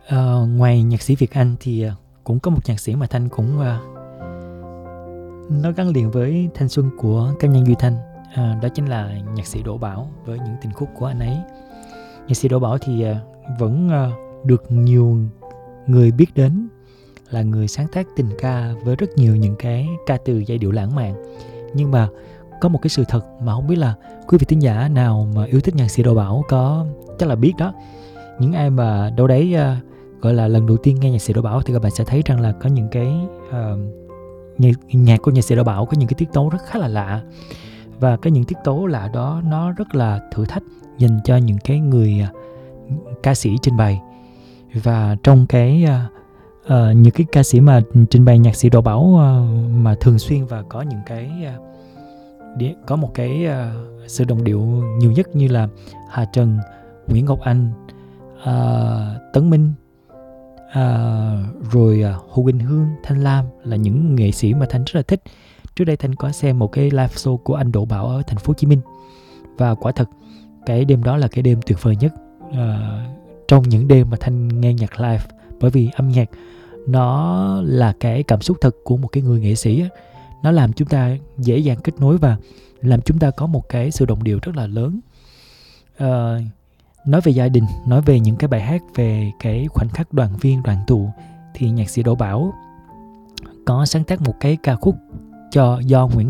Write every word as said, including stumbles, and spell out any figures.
Ờ, ngoài nhạc sĩ Việt Anh thì ờ, cũng có một nhạc sĩ mà Thanh cũng ờ, nó gắn liền với thanh xuân của cá nhân Duy Thanh. Ờ, đó chính là nhạc sĩ Đỗ Bảo với những tình khúc của anh ấy. Nhạc sĩ Đỗ Bảo thì ờ, vẫn ờ, được nhiều người biết đến là người sáng tác tình ca với rất nhiều những cái ca từ giai điệu lãng mạn. Nhưng mà có một cái sự thật mà không biết là quý vị thính giả nào mà yêu thích nhạc sĩ Đỗ Bảo có chắc là biết đó. Những ai mà đâu đấy uh, gọi là lần đầu tiên nghe nhạc sĩ Đỗ Bảo thì các bạn sẽ thấy rằng là có những cái uh, nhạc, nhạc của nhạc sĩ Đỗ Bảo có những cái tiết tấu rất khá là lạ, và cái những tiết tấu lạ đó nó rất là thử thách dành cho những cái người uh, ca sĩ trình bày. Và trong cái uh, uh, những cái ca sĩ mà trình bày nhạc sĩ Đỗ Bảo uh, mà thường xuyên và có những cái uh, có một cái uh, sự đồng điệu nhiều nhất như là Hà Trần, Nguyễn Ngọc Anh, uh, Tấn Minh, uh, rồi uh, Hồ Quỳnh Hương, Thanh Lam là những nghệ sĩ mà Thanh rất là thích. Trước đây Thanh có xem một cái live show của anh Đỗ Bảo ở thành phố Hồ Chí Minh, và quả thật cái đêm đó là cái đêm tuyệt vời nhất uh, trong những đêm mà Thanh nghe nhạc live, bởi vì âm nhạc nó là cái cảm xúc thật của một cái người nghệ sĩ. Nó làm chúng ta dễ dàng kết nối và làm chúng ta có một cái sự đồng điệu rất là lớn. Uh, nói về gia đình, nói về những cái bài hát về cái khoảnh khắc đoàn viên đoàn tụ, thì nhạc sĩ Đỗ Bảo có sáng tác một cái ca khúc cho do Nguyễn